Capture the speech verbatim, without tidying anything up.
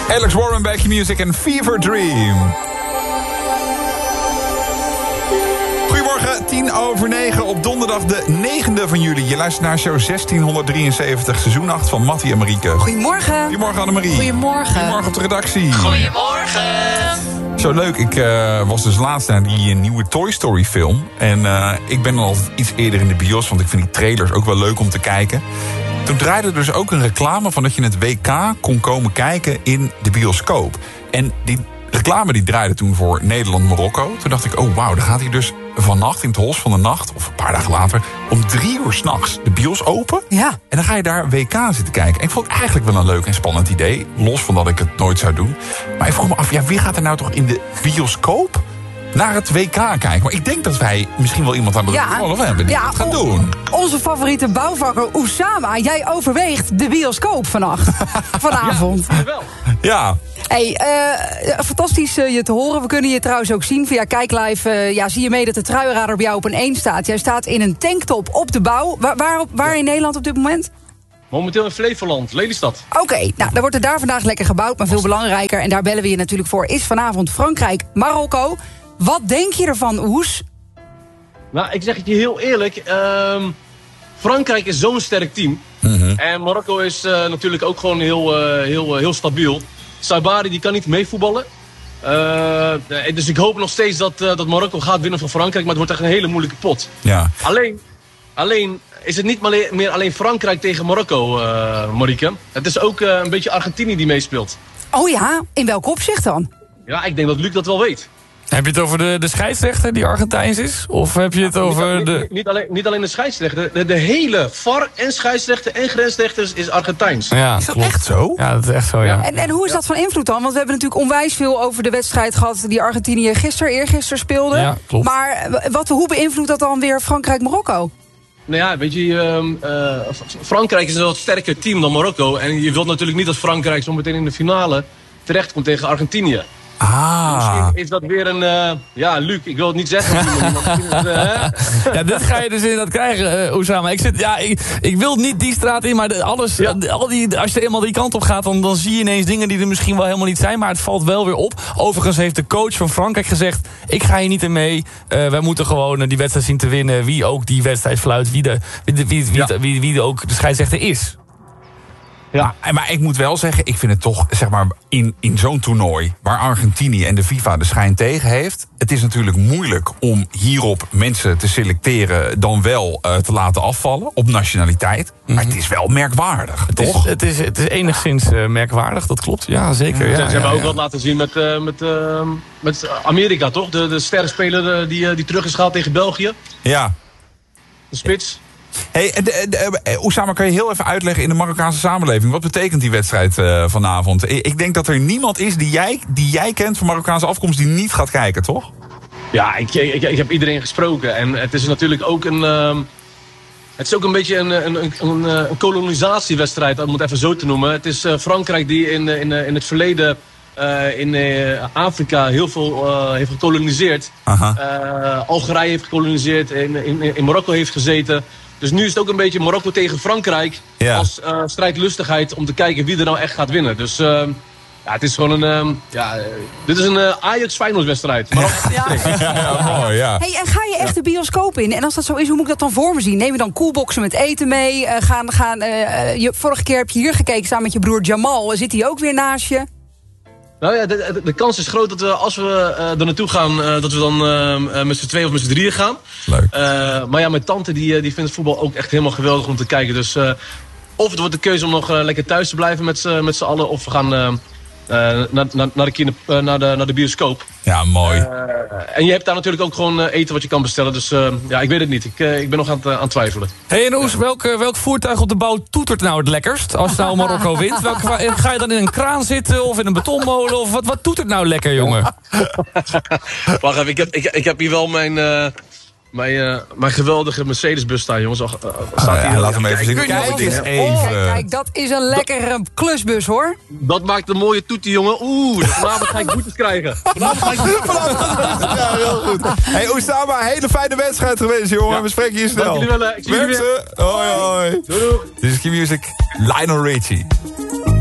Alex Warren, Back Your Music en Fever Dream. Goedemorgen, tien over negen op donderdag de negende van juli. Je luistert naar show zestienhonderddrieënzeventig, seizoen acht van Mattie en Marieke. Goedemorgen. Goedemorgen Annemarie. Goedemorgen. Goedemorgen op de redactie. Goedemorgen. Zo leuk, ik uh, was dus laatst naar die nieuwe Toy Story film. En uh, ik ben dan altijd iets eerder in de bios, want ik vind die trailers ook wel leuk om te kijken. Toen draaide er dus ook een reclame van dat je het W K kon komen kijken in de bioscoop. En die reclame die draaide toen voor Nederland-Marokko. Toen dacht ik, oh wauw, dan gaat hij dus vannacht in het Hols van de Nacht, of een paar dagen later, om drie uur 's nachts de bios open. Ja. En dan ga je daar W K zitten kijken. En ik vond het eigenlijk wel een leuk en spannend idee. Los van dat ik het nooit zou doen. Maar ik vroeg me af, ja, wie gaat er nou toch in de bioscoop naar het W K kijken? Maar ik denk dat wij misschien wel iemand aan de Ja. rol hebben die Ja, dat gaat on- doen. Onze favoriete bouwvakker Oussama, jij overweegt de bioscoop vannacht. Vanavond. Wel. Ja. Hey, uh, fantastisch uh, je te horen. We kunnen je trouwens ook zien via Kijklive. Uh, ja, zie je mee dat de truienradar bij jou op een één staat. Jij staat in een tanktop op de bouw. Waar, waar, op, waar in Nederland op dit moment? Momenteel in Flevoland, Lelystad. Oké, okay, nou, dan wordt er daar vandaag lekker gebouwd. Maar veel belangrijker, en daar bellen we je natuurlijk voor, is vanavond Frankrijk-Marokko. Wat denk je ervan, Oes? Nou, ik zeg het je heel eerlijk. Uh, Frankrijk is zo'n sterk team. Mm-hmm. En Marokko is uh, natuurlijk ook gewoon heel, uh, heel, uh, heel stabiel. Saibari die kan niet meevoetballen. Uh, dus ik hoop nog steeds dat, uh, dat Marokko gaat winnen van Frankrijk. Maar het wordt echt een hele moeilijke pot. Ja. Alleen, alleen is het niet meer alleen Frankrijk tegen Marokko, uh, Marieke. Het is ook uh, een beetje Argentinië die meespeelt. Oh ja, in welk opzicht dan? Ja, ik denk dat Luc dat wel weet. Heb je het over de, de scheidsrechter die Argentijns is? Of heb je het over niet, de... Niet, niet, alleen, niet alleen de scheidsrechter. De, de hele V A R en scheidsrechter en grensrechters is Argentijns. Ja, Is dat klopt. echt Zo? Ja, dat is echt zo, ja. En, en hoe is dat van invloed dan? Want we hebben natuurlijk onwijs veel over de wedstrijd gehad die Argentinië gisteren, eergisteren speelde. Ja, klopt. Maar wat, hoe beïnvloedt dat dan weer Frankrijk-Marokko? Nou ja, weet je, uh, uh, Frankrijk is een wat sterker team dan Marokko. En je wilt natuurlijk niet dat Frankrijk zo meteen in de finale terechtkomt tegen Argentinië. Ah. Misschien is dat weer een... Uh, ja, Luc, ik wil het niet zeggen. Maar misschien is het, uh, Ja, dit ga je dus inderdaad krijgen, uh, Oussama. Ik, zit, ja, ik, ik wil niet die straat in, maar de, alles, Ja. uh, al die, als je eenmaal die kant op gaat, dan, dan zie je ineens dingen die er misschien wel helemaal niet zijn. Maar het valt wel weer op. Overigens heeft de coach van Frankrijk gezegd, ik ga hier niet in mee. Uh, wij moeten gewoon uh, die wedstrijd zien te winnen. Wie ook die wedstrijd fluit, wie, de, wie, de, wie, wie, Ja. wie, wie, wie ook de scheidsrechter is. ja. Maar, maar ik moet wel zeggen, ik vind het toch, zeg maar, in, in zo'n toernooi waar Argentinië en de FIFA de schijn tegen heeft, het is natuurlijk moeilijk om hierop mensen te selecteren dan wel uh, te laten afvallen op nationaliteit. Maar het is wel merkwaardig, Het toch? is, het, is, het is enigszins uh, merkwaardig, dat klopt. Ja, zeker. Ja, Ze, ze hebben ja, ook ja. wat laten zien met, uh, met, uh, met Amerika, toch? De, de sterrenspeler uh, die, uh, die terug is gehaald tegen België. Ja. De spits. Hey, de, de, de, Oussama, kan je heel even uitleggen in de Marokkaanse samenleving, wat betekent die wedstrijd uh, vanavond? Ik denk dat er niemand is die jij, die jij kent van Marokkaanse afkomst die niet gaat kijken, toch? Ja, ik, ik, ik heb iedereen gesproken. En het is natuurlijk ook een... Um, het is ook een beetje een, een, een, een, een kolonisatiewedstrijd, om het even zo te noemen. Het is uh, Frankrijk die in, in, in het verleden uh, in uh, Afrika heel veel uh, heeft gekoloniseerd. Aha. Uh, Algerije heeft gekoloniseerd, in, in, in Marokko heeft gezeten. Dus nu is het ook een beetje Marokko tegen Frankrijk Ja. als uh, strijdlustigheid om te kijken wie er nou echt gaat winnen. Dus uh, ja, het is gewoon een... Um, ja, uh, dit is een uh, Ajax-Feyenoord-wedstrijd. Marokko- Ja. Ja, ja, mooi, ja. Hey, en ga je echt de bioscoop in? En als dat zo is, hoe moet ik dat dan voor me zien? Neem je dan koelboxen met eten mee? Uh, gaan, gaan, uh, je, vorige keer heb je hier gekeken samen met je broer Jamal. Zit hij ook weer naast je? Nou ja, de, de, de kans is groot dat we als we uh, er naartoe gaan, uh, dat we dan uh, met z'n tweeën of met z'n drieën gaan. Leuk. Uh, maar ja, mijn tante die, die vindt het voetbal ook echt helemaal geweldig om te kijken. Dus uh, of het wordt de keuze om nog uh, lekker thuis te blijven met z'n met z'n allen, of we gaan uh, uh, naar, naar, naar, de kine, uh, naar, de, naar de bioscoop. Ja, mooi. Uh, en je hebt daar natuurlijk ook gewoon uh, eten wat je kan bestellen. Dus uh, ja, ik weet het niet. Ik, uh, ik ben nog aan het, uh, aan het twijfelen. Hey, en Oes, welk, uh, welk voertuig op de bouw toetert nou het lekkerst als nou Marokko wint? Welk, ga je dan in een kraan zitten of in een betonmolen? Of wat, wat toetert nou lekker, jongen? Wacht even, ik heb, ik, ik heb hier wel mijn, uh, mijn, uh, mijn geweldige Mercedes-bus staan, jongens. Ach, uh, staat Oh, ja, hier, laat hem even zien. Kun je Kijk wel eens zien? even. Oh, kijk, kijk, dat is een lekkere klusbus, hoor. Dat maakt een mooie toetie, jongen. Oeh, vanavond ga ik boetes krijgen. Vanavond ga ik boetes krijgen. Ja, heel goed. Hey, Oussama, hele fijne wedstrijd geweest, jongen. Ja. We spreken je snel. Dank jullie wel, hè. Ik zie jullie Werk ze. Hoi, hoi. Doei, doei. Dit is Q Music, Lionel Richie.